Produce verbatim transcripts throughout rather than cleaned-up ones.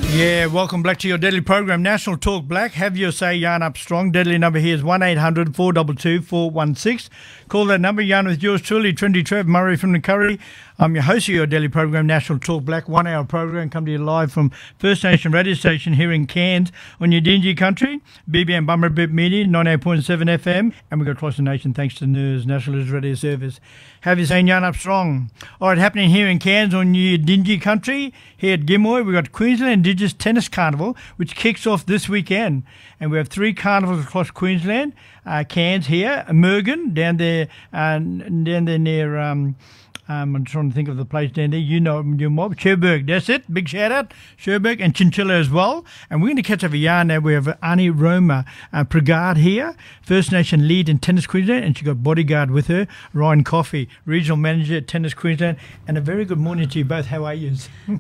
Yeah, welcome back to your Deadly program, National Talk Black. Have your say, yarn up strong. Deadly number here is one eight hundred four two two four one six. Call that number, yarn with yours truly, Trinity Trev Murray from the Curry. I'm your host of your Deadly program, National Talk Black, one hour program, come to you live from First Nation radio station here in Cairns on your Dingy country, B B M Bummerbip Media, ninety-eight point seven F M, and we go across the nation thanks to N U S, National News Radio Service. Have your say, yarn up strong. All right, happening here in Cairns on your Dingy country, here at Gimoy, we've got Queensland Indigenous Tennis Carnival, which kicks off this weekend. And we have three carnivals across Queensland. Uh, Cairns here, Mergen, down there, uh, down there near... Um, Um, I'm trying to think of the place down there. You know your mob. Cherbourg, that's it. Big shout out. Cherbourg and Chinchilla as well. And we're going to catch up a yarn now. We have Ani Roma uh, Prigard here, First Nation lead in Tennis Queensland, and she got bodyguard with her, Ryan Coffey, regional manager at Tennis Queensland. And a very good morning to you both. How are you?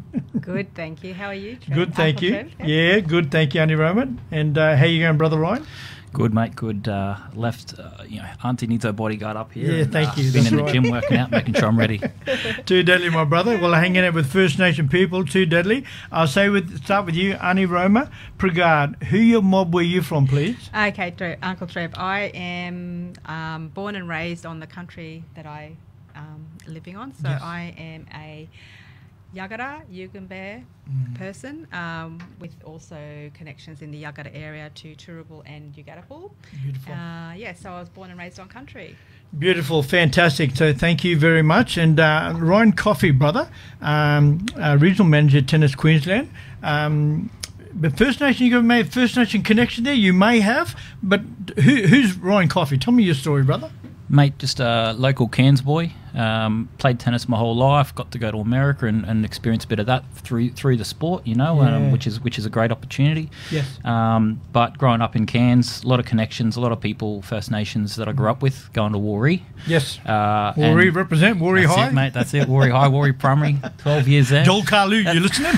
Good, thank you. How are you, Trev? Good, thank Uncle you. Trev, yeah. yeah, good, thank you, Ani Roma. And uh, how you going, brother Ryan? Good, mate. Good. Uh, left, uh, you know, Auntie needs her bodyguard up here. Yeah, and, thank uh, you. Been That's in right. the gym working out, making sure I'm ready. Too deadly, my brother. Well, hanging out with First Nation people, too deadly. I'll say with start with you, Ani Roma Prigard. Who your mob were you from, please? Okay, Trev, Uncle Trev. I am um, born and raised on the country that I um, living on. So Yes. I am a Yagara, Yugambeh Mm. person, um, with also connections in the Yagara area to Turrbal and Yugadapul. Beautiful. Uh, yeah, so I was born and raised on country. Beautiful, fantastic. So thank you very much. And uh, Ryan Coffey, brother, um, uh, regional manager at Tennis Queensland. Um, but First Nation, you got a First Nation connection there. You may have, but who, who's Ryan Coffey? Tell me your story, brother. Mate, just a local Cairns boy. Um, played tennis my whole life. Got to go to America and, and experience a bit of that through through the sport, you know, Yeah. um, which is which is a great opportunity. Yes. Um, but growing up in Cairns, a lot of connections, a lot of people, First Nations that I grew up with, going to Warree. Yes. Uh, Warree and represent, Warree that's High. it, mate. That's it. Warree High, Warree Primary. Twelve years there. Joel Carlu, you listening?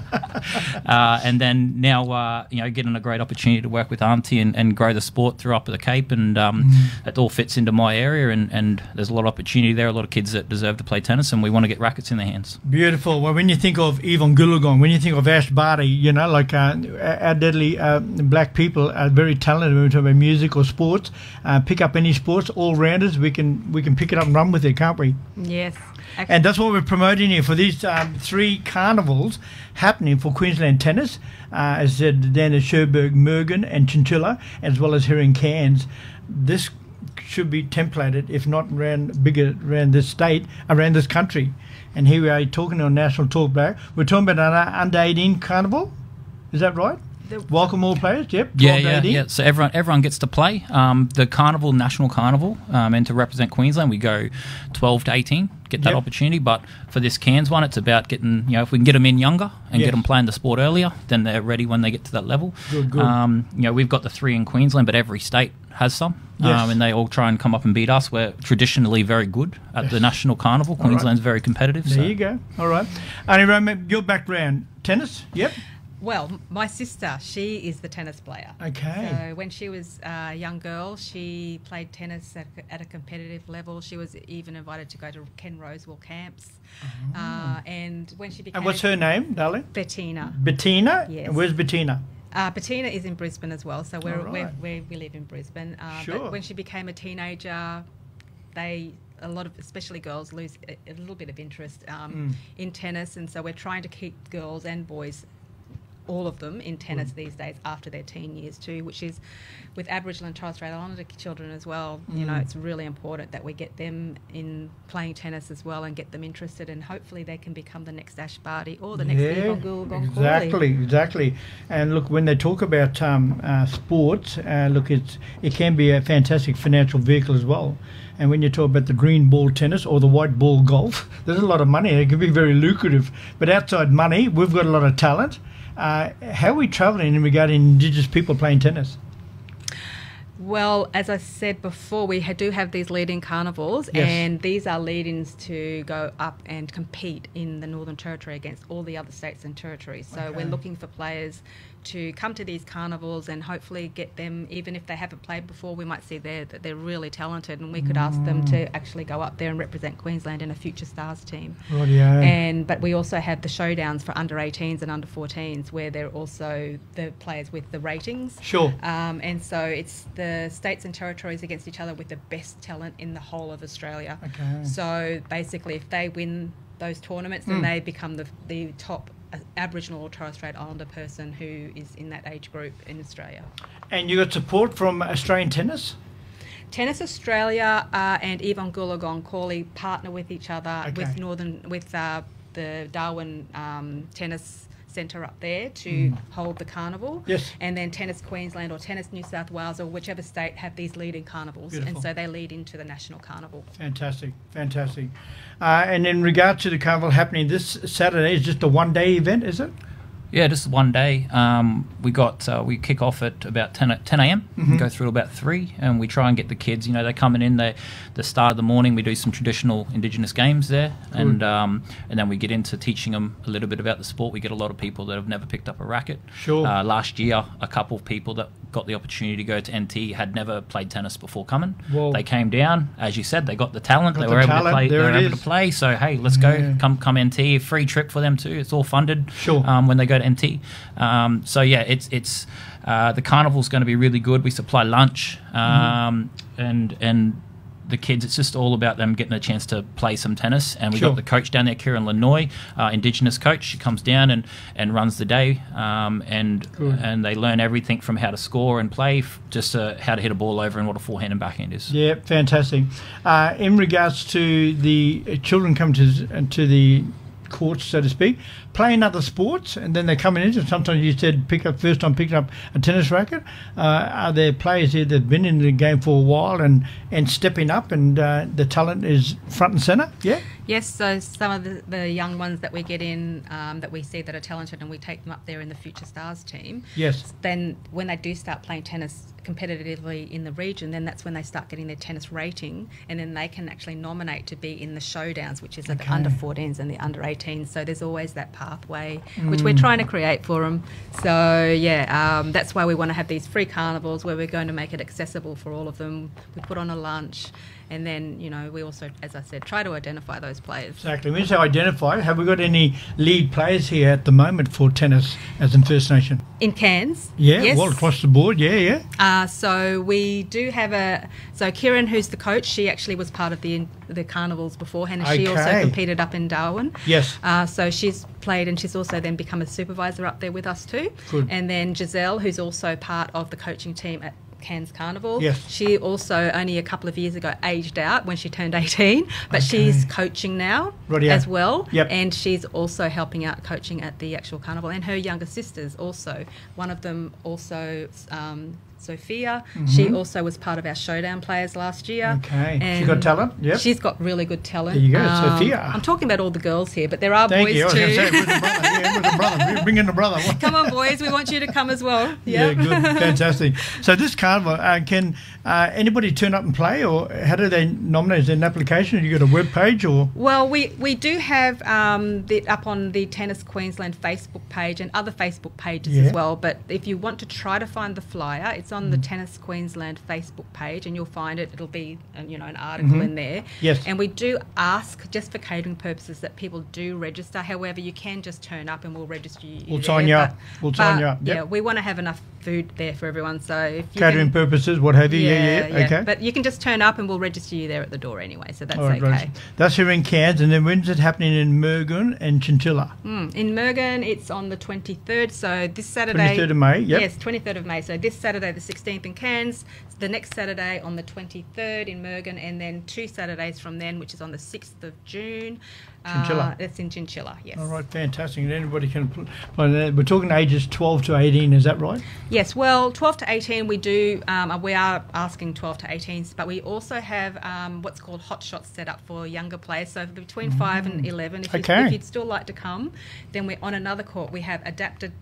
Uh, and then now, uh, you know, getting a great opportunity to work with Auntie and, and grow the sport through up at the Cape, and um, Mm. it all fits into my area, and, and there's a lot of opportunity there, a lot of kids that deserve to play tennis, and we want to get rackets in their hands. Beautiful. Well, when you think of Yvonne Goolagong, when you think of Ash Barty, you know, like uh, our deadly uh, black people are very talented when we talk about music or sports. Uh, pick up any sports, all rounders. We can we can pick it up and run with it, can't we? Yes. And that's what we're promoting here for these um, three carnivals happening for Queensland tennis, uh, as I said, down at Cherbourg, Mergen and Chinchilla, as well as here in Cairns. This should be templated, if not around bigger around this state, around this country. And here we are talking on National Talk Black. We're talking about an under eighteen carnival. Is that right? The- Welcome all players. Yep. Yeah, twelve to yeah, eighteen. yeah. So everyone, everyone gets to play. Um, the carnival, national carnival, um, and to represent Queensland, we go twelve to eighteen. Get that Yep. opportunity. But for this Cairns one, it's about getting, you know, if we can get them in younger and Yes. get them playing the sport earlier, then they're ready when they get to that level. Good, good. Um, you know, we've got the three in Queensland, but every state has some. Yes. Um, and they all try and come up and beat us. We're traditionally very good at Yes. the national carnival. All right. Queensland's very competitive. There so. you go. All right. Annie Roma, your background, tennis? Yep. Well, m- my sister, she is the tennis player. Okay. So when she was a young girl, she played tennis at, at a competitive level. She was even invited to go to Ken Rosewell camps. Uh, and when she became... And what's her name, darling? Bettina. Bettina? Yes. And where's Bettina? Uh, Bettina is in Brisbane as well, so we're, All we're, right. we're, we live in Brisbane. Uh, Sure. But when she became a teenager, they... a lot of, especially girls, lose a, a little bit of interest um, Mm. in tennis, and so we're trying to keep girls and boys, all of them, in tennis these days after their teen years too, which is with Aboriginal and Torres Strait Islander children as well. You know, Mm. it's really important that we get them in playing tennis as well and get them interested, and hopefully they can become the next Ash Barty or the next Yvonne Goolagong exactly, Cawley. exactly. And look, when they talk about um, uh, sports, uh, look, it's it can be a fantastic financial vehicle as well. And when you talk about the green ball tennis or the white ball golf, there's a lot of money. It can be very lucrative. But outside money, we've got a lot of talent. Uh, how are we travelling in regard to Indigenous people playing tennis? Well, as I said before, we ha- do have these lead-in carnivals, Yes. and these are lead-ins to go up and compete in the Northern Territory against all the other states and territories. So Okay. we're looking for players to come to these carnivals and hopefully get them, even if they haven't played before, we might see there that they're really talented, and we could ask them to actually go up there and represent Queensland in a Future Stars team. Rightio. And but we also have the showdowns for under eighteens and under fourteens, where they're also the players with the ratings. Sure. Um, and so it's the states and territories against each other with the best talent in the whole of Australia. Okay. So basically, if they win those tournaments, then Mm. they become the the top uh, Aboriginal or Torres Strait Islander person who is in that age group in Australia. And you got support from Australian Tennis? Tennis Australia uh, and Yvonne Goolagong Corley partner with each other Okay. with Northern with uh, the Darwin um, Tennis Centre up there to Mm. hold the carnival. Yes. And then Tennis Queensland or Tennis New South Wales or whichever state have these leading carnivals, Beautiful. and so they lead into the national carnival. Fantastic, fantastic. Uh, and in regard to the carnival happening this Saturday, it's just a one-day event, is it? Yeah, just one day. Um, we got uh, we kick off at about ten a.m. Mhm. Go through about three, and we try and get the kids. You know, they're coming in. They the start of the morning. We do some traditional Indigenous games there, Good. and um, and then we get into teaching them a little bit about the sport. We get a lot of people that have never picked up a racket. Sure. Uh, last year, a couple of people that got the opportunity to go to N T had never played tennis before coming. Whoa. They came down, as you said. They got the talent. Got they the were able talent, to play. there They were it able is. to play. So hey, let's go. Yeah. Come come N T. Free trip for them too. It's all funded. Sure. Um, when they go to N T. Um, so yeah, it's it's uh, the carnival's going to be really good. We supply lunch, um, Mm-hmm. and and the kids. It's just all about them getting a chance to play some tennis. And we Sure. got the coach down there, Kieran Lanoy, uh, Indigenous coach. She comes down and, and runs the day, um, and Good. and they learn everything from how to score and play, f- just uh, how to hit a ball over and what a forehand and backhand is. Yeah, fantastic. Uh, in regards to the uh, children come to to the courts, so to speak, playing other sports, and then they're coming in. And sometimes you said pick up first time picking up a tennis racket. Uh, are there players here that've been in the game for a while and and stepping up, and uh, the talent is front and center? Yeah. Yes, so some of the, the young ones that we get in um, that we see that are talented, and we take them up there in the Future Stars team. Yes. Then when they do start playing tennis competitively in the region, then that's when they start getting their tennis rating, and then they can actually nominate to be in the showdowns, which is at Okay. the under fourteens and the under eighteens. So there's always that pathway, which we're Mm. trying to create for them. So yeah, um, that's why we want to have these free carnivals where we're going to make it accessible for all of them. We put on a lunch, and then, you know, we also, as I said, try to identify those players. Exactly. When you say identify, have we got any lead players here at the moment for tennis as in First Nation? In Cairns. Yeah, Yes. well across the board. Yeah, yeah. Uh, so we do have a. So Kieran, who's the coach, she actually was part of the the carnivals beforehand, and she also Okay. competed up in Darwin. Yes. Uh, so she's played, and she's also then become a supervisor up there with us too. Good. And then Giselle, who's also part of the coaching team at Cairns Carnival. Yes. She also only a couple of years ago aged out when she turned eighteen, but Okay. she's coaching now Rightio. as well. Yep. And she's also helping out coaching at the actual carnival, and her younger sisters also. One of them also, um, Sophia, she also was part of our showdown players last year. Okay. She And got talent? Yep. She's got really good talent. There you go, Sophia. I'm talking about all the girls here, but there are Thank boys you. I was going too. to say, where's the brother? Yeah, where's the brother? Bring in the brother. Come on, boys, we want you to come as well. Yeah, Yeah, good, fantastic. So this carnival, uh, can uh, anybody turn up and play, or how do they nominate? Is there an application? You got a web page, or Well, we, we do have um, the, up on the Tennis Queensland Facebook page and other Facebook pages Yeah. as well. But if you want to try to find the flyer, it's on the Mm. Tennis Queensland Facebook page, and you'll find it. It'll be uh, you know an article Mhm. in there. Yes. And we do ask, just for catering purposes, that people do register. However, you can just turn up and we'll register you. We'll there, sign you but- up. We'll sign but, you up. Yep. Yeah, we want to have enough food there for everyone. So if you catering can, purposes, what have you? Yeah, yeah, okay. But you can just turn up and we'll register you there at the door anyway. So that's All right, okay. right. That's here in Cairns, and then when's it happening in Murgon and Chinchilla? Mm, in Murgon, it's on the twenty-third, so this Saturday... twenty-third of May, yep. Yes, twenty-third of May. So this Saturday, the sixteenth in Cairns, the next Saturday on the twenty-third in Murgon, and then two Saturdays from then, which is on the sixth of June. Chinchilla. Uh, it's in Chinchilla, yes. All right, fantastic. And anybody can pl- play that. We're talking ages twelve to eighteen, is that right? Yes, well, twelve to eighteen, we do, um, we are asking twelve to eighteens, but we also have um, what's called hot shots set up for younger players. So between five and eleven, if, Okay. you, if you'd still like to come, then we're on another court. We have adapted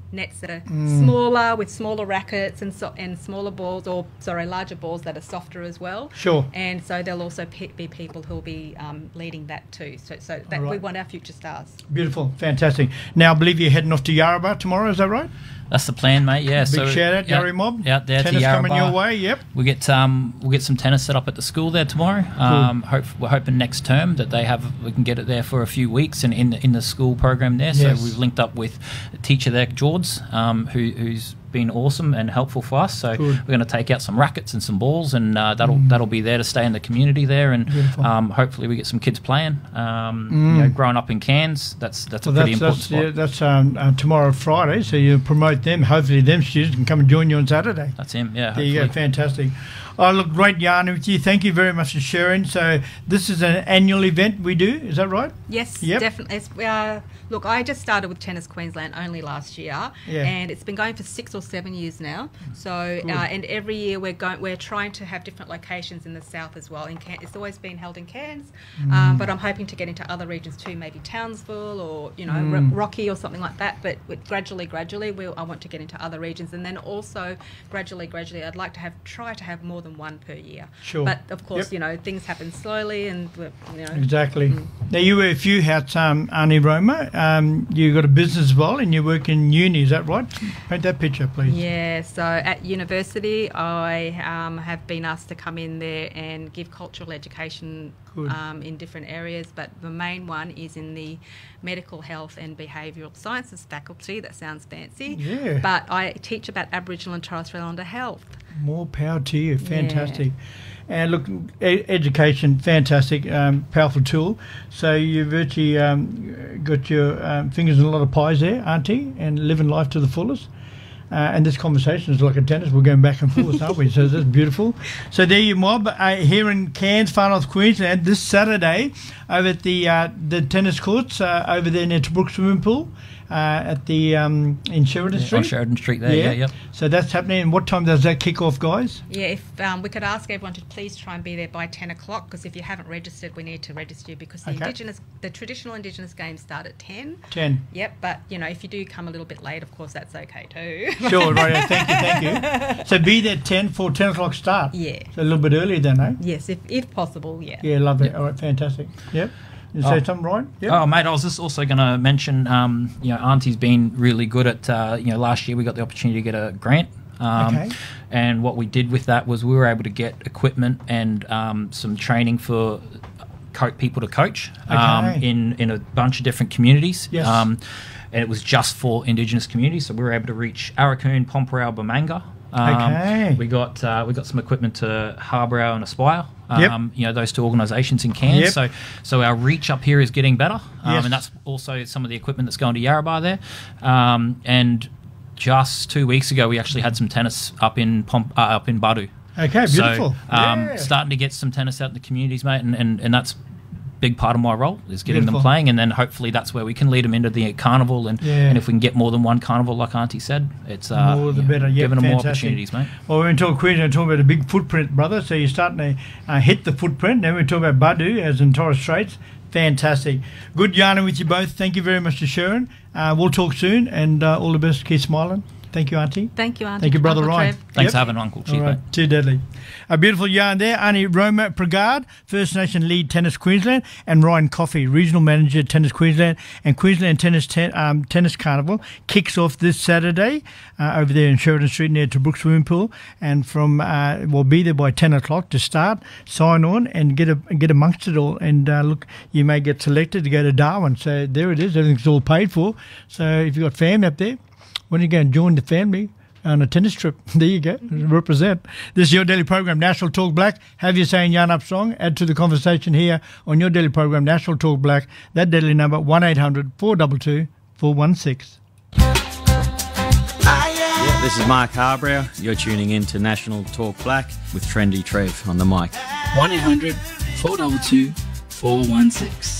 nets that are mm. smaller with smaller rackets and so, and smaller balls, or sorry, larger balls that are softer as well. Sure. And so there'll also pe- be people who'll be um, leading that too. So so that right. we want our future stars. Beautiful, fantastic. Now I believe you're heading off to Yarrabah tomorrow. Is that right? That's the plan, mate. Yeah. Big so shout out, Yarry Mob. Out there tennis to Yarrabah. coming your way. Yep. We get um we'll get some tennis set up at the school there tomorrow. Um, hope we're hoping next term that they have we can get it there for a few weeks and in the, in the school program there. Yes. So we've linked up with a teacher there, George, um, who who's been awesome and helpful for us. So Good. we're going to take out some rackets and some balls, and uh, that'll mm. that'll be there to stay in the community there, and um, hopefully we get some kids playing. Um, mm. You know, growing up in Cairns, that's that's well, a pretty that's, important that's, spot. Yeah, that's um, uh, tomorrow Friday, so you promote them. Hopefully, them students can come and join you on Saturday. That's him. Yeah. There hopefully. you go. Fantastic. Oh, look, great yarn with you. Thank you very much for sharing. So this is an annual event we do. Is that right? Yes, yep. definitely. It's, uh, look, I just started with Tennis Queensland only last year, yeah. and it's been going for six or seven years now. So, uh, and every year we're going, we're trying to have different locations in the south as well. In Cairns, it's always been held in Cairns, mm. um, but I'm hoping to get into other regions too, maybe Townsville or you know mm. R- Rocky or something like that. But with gradually, gradually, we'll, I want to get into other regions, and then also gradually, gradually, I'd like to have try to have more than one per year. Sure. But of course, yep. you know, things happen slowly, and we're, you know. Exactly. Mm. Now you wear a few hats, um, Arnie Roma. Um, you got a business as well, and you work in uni. Is that right? Paint that picture, please. Yeah. So at university, I um, have been asked to come in there and give cultural education um, in different areas, but the main one is in the medical health and behavioural sciences faculty. That sounds fancy. Yeah. But I teach about Aboriginal and Torres Strait Islander health. More power to you. Fantastic. Yeah. And look, e- education, fantastic, um, powerful tool. So you've virtually um, got your um, fingers in a lot of pies there, auntie, and living life to the fullest. Uh, and this conversation is like a tennis. We're going back and forth, aren't we? So that's beautiful. So there you mob uh, here in Cairns, Far North Queensland, this Saturday over at the uh, the tennis courts uh, over there near Tobruk Swimming Pool. Uh, at the um, in Sheridan yeah, Street. On Sheridan Street there, yeah. yeah, yep. So that's happening. And what time does that kick off, guys? Yeah, if um, we could ask everyone to please try and be there by ten o'clock, because if you haven't registered, we need to register you, because the okay. indigenous, the traditional Indigenous games start at ten. ten. Yep, but you know, if you do come a little bit late, of course, that's okay too. Sure, right. Thank you, thank you. So be there ten for ten o'clock start. Yeah. So a little bit earlier then, eh? Yes, if if possible, yeah. Yeah, lovely. Yep. All right, fantastic. Yep. You oh. say something, Ryan? Yep. Oh, mate, I was just also going to mention, um, you know, Auntie's been really good at, uh, you know, last year we got the opportunity to get a grant. Um, okay. And what we did with that was we were able to get equipment and um, some training for co- people to coach um, okay. in, in a bunch of different communities. Yes. Um, and it was just for Indigenous communities, so we were able to reach Arakoon, Pomparau, Bamanga. Um, okay. We got uh, we got some equipment to Harborough and Aspire. Um, Yep. You know, those two organisations in Cairns. Yep. So so our reach up here is getting better, um, Yes. and that's also some of the equipment that's going to Yarrabah there. Um, and just two weeks ago, we actually had some tennis up in Pomp, uh, up in Badu. Okay, beautiful. So, um, yeah. starting to get some tennis out in the communities, mate, and, and, and that's big part of my role is getting Beautiful. them playing, and then hopefully that's where we can lead them into the carnival, and, Yeah. and if we can get more than one carnival, like Auntie said, it's uh, More the you know, better. Yep, giving them more fantastic. opportunities, mate. Well, we're talking Queensland, we're talking about a big footprint, brother. So you're starting to uh, hit the footprint. Then we talk about Badu, as in Torres Straits. Fantastic. Good yarning with you both. Thank you very much to Sharon. Uh, we'll talk soon, and uh, all the best. Keep smiling. Thank you, Auntie. Thank you, Auntie. Thank you, Brother Uncle Ryan. Trev. Thanks Yep. for having Uncle. Cheers, All right, mate. too deadly. A beautiful yarn there. Arnie Roma Pregard, First Nation Lead Tennis Queensland, and Ryan Coffey, Regional Manager Tennis Queensland, and Queensland Tennis ten, um, Tennis Carnival kicks off this Saturday uh, over there in Sheridan Street near Tobruk Swimming Pool, and from uh, we'll be there by ten o'clock to start. Sign on and get a, get amongst it all. And uh, look, you may get selected to go to Darwin. So there it is. Everything's all paid for. So if you've got family up there, when you go and join the family on a tennis trip, there you go, represent. This is your daily program, National Talk Black. Have your say in Yarn Up Strong. Add to the conversation here on your daily program, National Talk Black. That daily number, one eight hundred four two two four one six. Yeah, this is Mark Harbrow. You're tuning in to National Talk Black with Trendy Trev on the mic. one eight hundred four two two four one six.